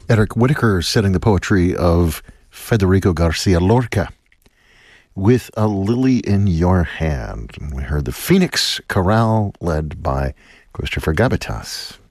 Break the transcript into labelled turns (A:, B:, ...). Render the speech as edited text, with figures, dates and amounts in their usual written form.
A: Eric Whitacre setting the poetry of Federico Garcia Lorca with A Lily in Your Hand. And we heard the Phoenix Chorale led by Christopher Gabitas.